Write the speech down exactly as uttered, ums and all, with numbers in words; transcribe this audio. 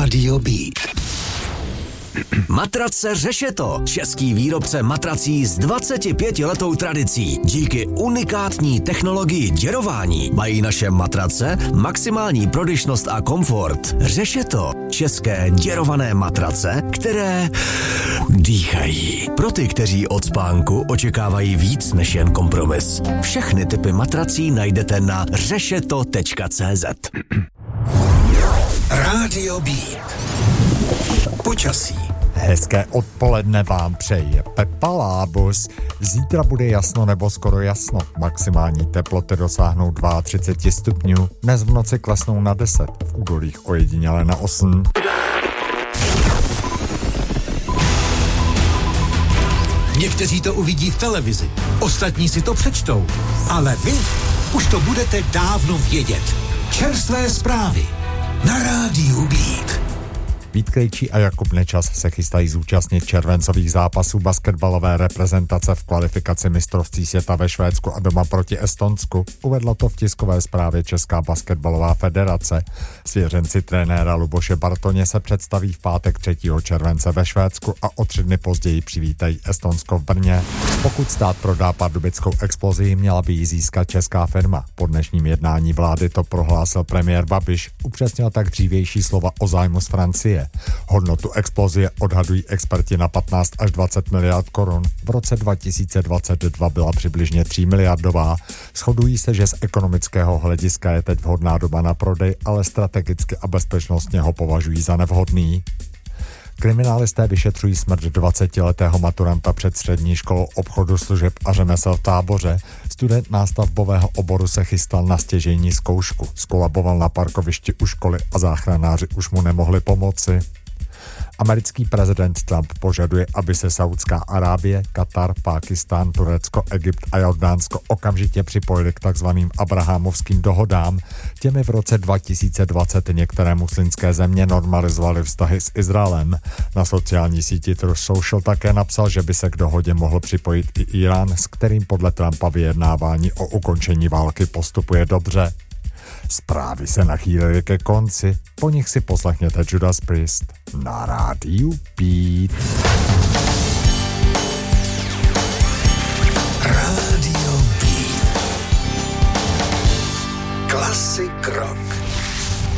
Rádio Beat. Matrace Řešeto, český výrobce matrací s dvacetipětiletou tradicí. Díky unikátní technologii děrování mají naše matrace maximální prodyšnost a komfort. Řešeto, české děrované matrace, které dýchají. Pro ty, kteří od spánku očekávají víc než jen kompromis. Všechny typy matrací najdete na řešeto tečka cé zet. Rádio Beat. Počasí. Hezké odpoledne vám přeje Pepa Lábus. Zítra bude jasno nebo skoro jasno. Maximální teploty dosáhnou třicet dva stupňů. Dnes v noci klesnou na deset. V údolích ojediněle na osm. Někteří to uvidí v televizi, ostatní si to přečtou. Ale vy už to budete dávno vědět. Čerstvé zprávy na Rádiu Beat. Vít Krejčí a Jakub Nečas se chystají zúčastnit červencových zápasů basketbalové reprezentace v kvalifikaci mistrovství světa ve Švédsku a doma proti Estonsku. Uvedla to v tiskové zprávě Česká basketbalová federace. Svěřenci trenéra Luboše Bartoně se představí v pátek třetího července ve Švédsku a o tři dny později přivítají Estonsko v Brně. Pokud stát prodá pardubickou explozii, měla by ji získat česká firma. Po dnešním jednání vlády to prohlásil premiér Babiš. Upřesnil tak dřívější slova o zájmu z Francie. Hodnotu explozie odhadují experti na patnáct až dvacet miliard korun. V roce dva tisíce dvacet dva byla přibližně tři miliardová. Shodují se, že z ekonomického hlediska je teď vhodná doba na prodej, ale strategicky a bezpečnostně ho považují za nevhodný. Kriminalisté vyšetřují smrt dvacetiletého maturanta před střední školou obchodu, služeb a řemesel v Táboře. Student nástavbového oboru se chystal na stěžejní zkoušku. Skolaboval na parkovišti u školy a záchranáři už mu nemohli pomoci. Americký prezident Trump požaduje, aby se Saudská Arábie, Katar, Pákistán, Turecko, Egypt a Jordánsko okamžitě připojili k takzvaným Abrahamovským dohodám. Těmi v roce dva tisíce dvacet některé muslimské země normalizovaly vztahy s Izraelem. Na sociální síti Truth Social také napsal, že by se k dohodě mohl připojit i Irán, s kterým podle Trumpa vyjednávání o ukončení války postupuje dobře. Zprávy se nachýlily ke konci, po nich si poslechněte Judas Priest na Rádiu Beat. Rádio Beat. Classic rock.